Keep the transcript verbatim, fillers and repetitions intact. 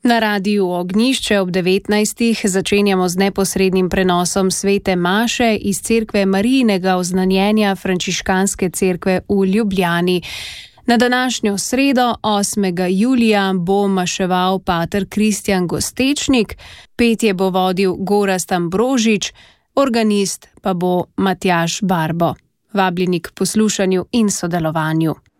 Na Radiu Ognjišče ob devetnajstih začenjamo z neposrednim prenosom svete maše iz cerkve Marijinega oznanjenja Frančiškanske cerkve v Ljubljani. Na današnjo sredo, osmega julija, bo maševal pater Kristjan Gostečnik, petje bo vodil Gorazd Ambrožič, organist pa bo Matjaž Barbo. Vabljeni k poslušanju in sodelovanju.